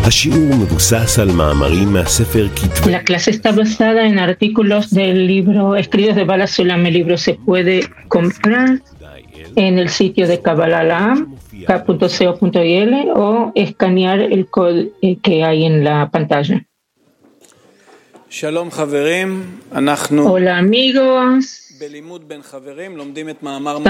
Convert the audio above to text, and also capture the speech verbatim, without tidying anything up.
השיעור מבוסס על מאמרים מהספר כתבי. La clase está basada en artículos del libro Escritos de Bala Sulam. El libro se puede comprar en el sitio de Kabbalah La'am, k punto co punto il, o escanear el código que hay en la pantalla. Shalom חברים, אנחנו Hola amigos. בלימוד בין חברים לומדים את מאמר